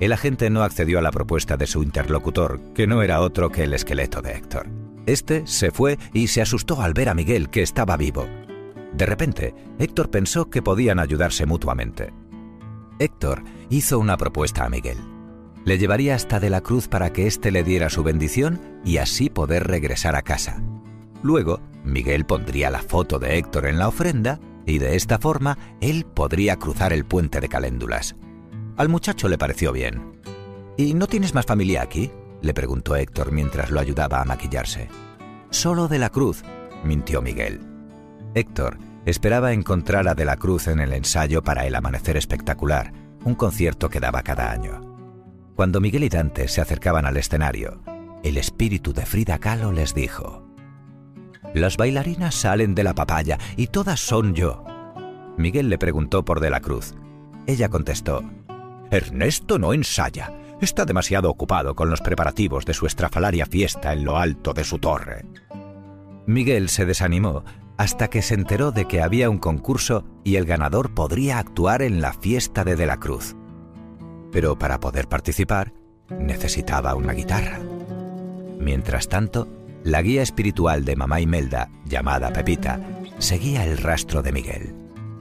El agente no accedió a la propuesta de su interlocutor, que no era otro que el esqueleto de Héctor. Este se fue y se asustó al ver a Miguel, que estaba vivo. De repente, Héctor pensó que podían ayudarse mutuamente. Héctor hizo una propuesta a Miguel. Le llevaría hasta De la Cruz para que éste le diera su bendición y así poder regresar a casa. Luego, Miguel pondría la foto de Héctor en la ofrenda y de esta forma él podría cruzar el puente de Caléndulas. Al muchacho le pareció bien. «¿Y no tienes más familia aquí?», le preguntó Héctor mientras lo ayudaba a maquillarse. «Solo De la Cruz», mintió Miguel. Héctor esperaba encontrar a De la Cruz en el ensayo para El Amanecer Espectacular, un concierto que daba cada año. Cuando Miguel y Dante se acercaban al escenario, el espíritu de Frida Kahlo les dijo: «Las bailarinas salen de la papaya y todas son yo». Miguel le preguntó por De la Cruz. Ella contestó: «Ernesto no ensaya. Está demasiado ocupado con los preparativos de su estrafalaria fiesta en lo alto de su torre». Miguel se desanimó hasta que se enteró de que había un concurso y el ganador podría actuar en la fiesta de la Cruz. Pero para poder participar, necesitaba una guitarra. Mientras tanto, la guía espiritual de Mamá Imelda, llamada Pepita, seguía el rastro de Miguel.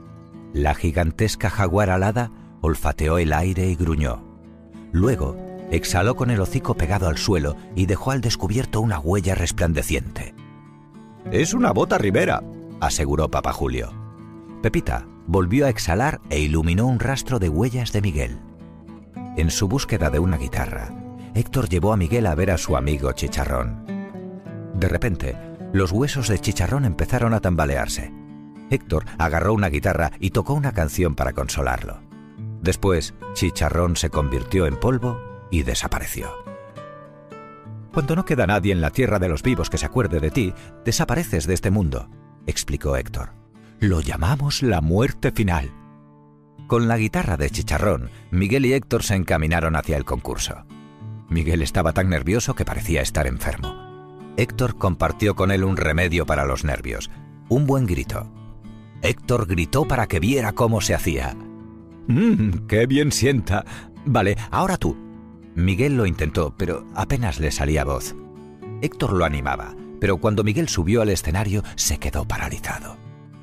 La gigantesca jaguar alada olfateó el aire y gruñó. Luego, exhaló con el hocico pegado al suelo y dejó al descubierto una huella resplandeciente. «Es una bota Rivera», aseguró Papá Julio. Pepita volvió a exhalar e iluminó un rastro de huellas de Miguel. En su búsqueda de una guitarra, Héctor llevó a Miguel a ver a su amigo Chicharrón. De repente, los huesos de Chicharrón empezaron a tambalearse. Héctor agarró una guitarra y tocó una canción para consolarlo. Después, Chicharrón se convirtió en polvo y desapareció. «Cuando no queda nadie en la tierra de los vivos que se acuerde de ti, desapareces de este mundo», explicó Héctor. «Lo llamamos la muerte final». Con la guitarra de Chicharrón, Miguel y Héctor se encaminaron hacia el concurso. Miguel estaba tan nervioso que parecía estar enfermo. Héctor compartió con él un remedio para los nervios, un buen grito. Héctor gritó para que viera cómo se hacía. ¡Qué bien sienta! Vale, ahora tú». Miguel lo intentó, pero apenas le salía voz. Héctor lo animaba, pero cuando Miguel subió al escenario se quedó paralizado.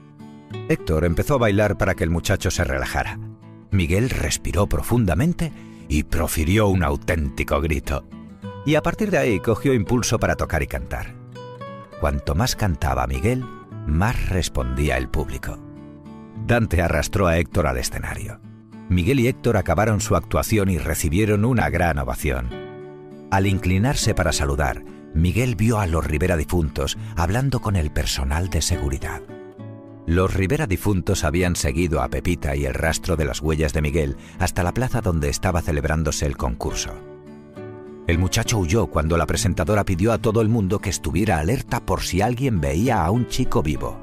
Héctor empezó a bailar para que el muchacho se relajara. Miguel respiró profundamente y profirió un auténtico grito. Y a partir de ahí cogió impulso para tocar y cantar. Cuanto más cantaba Miguel, más respondía el público. Dante arrastró a Héctor al escenario. Miguel y Héctor acabaron su actuación y recibieron una gran ovación. Al inclinarse para saludar, Miguel vio a los Rivera difuntos hablando con el personal de seguridad. Los Rivera difuntos habían seguido a Pepita y el rastro de las huellas de Miguel hasta la plaza donde estaba celebrándose el concurso. El muchacho huyó cuando la presentadora pidió a todo el mundo que estuviera alerta por si alguien veía a un chico vivo.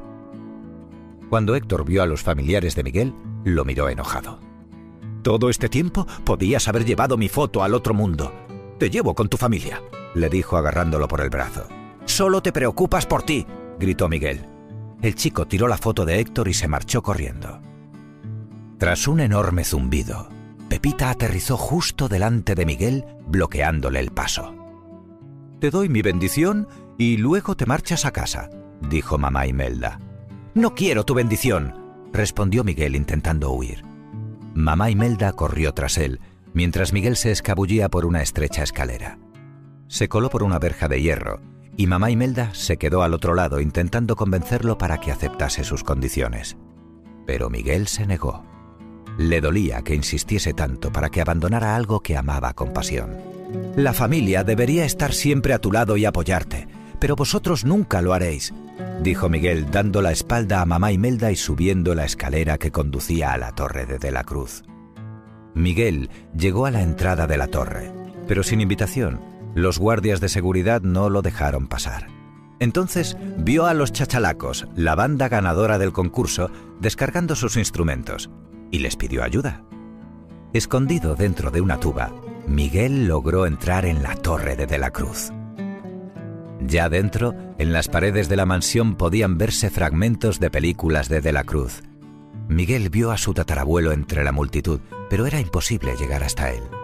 Cuando Héctor vio a los familiares de Miguel, lo miró enojado. «Todo este tiempo podías haber llevado mi foto al otro mundo. Te llevo con tu familia», le dijo agarrándolo por el brazo. «Solo te preocupas por ti», gritó Miguel. El chico tiró la foto de Héctor y se marchó corriendo. Tras un enorme zumbido, Pepita aterrizó justo delante de Miguel, bloqueándole el paso. «Te doy mi bendición y luego te marchas a casa», dijo Mamá Imelda. «No quiero tu bendición», respondió Miguel intentando huir. Mamá Imelda corrió tras él, mientras Miguel se escabullía por una estrecha escalera. Se coló por una verja de hierro, y Mamá Imelda se quedó al otro lado intentando convencerlo para que aceptase sus condiciones. Pero Miguel se negó. Le dolía que insistiese tanto para que abandonara algo que amaba con pasión. «La familia debería estar siempre a tu lado y apoyarte, pero vosotros nunca lo haréis», dijo Miguel dando la espalda a Mamá Imelda y subiendo la escalera que conducía a la torre de la Cruz. Miguel llegó a la entrada de la torre, pero sin invitación. Los guardias de seguridad no lo dejaron pasar. Entonces vio a los chachalacos, la banda ganadora del concurso, descargando sus instrumentos, y les pidió ayuda. Escondido dentro de una tuba, Miguel logró entrar en la torre de la Cruz. Ya dentro, en las paredes de la mansión podían verse fragmentos de películas de la Cruz. Miguel vio a su tatarabuelo entre la multitud, pero era imposible llegar hasta él.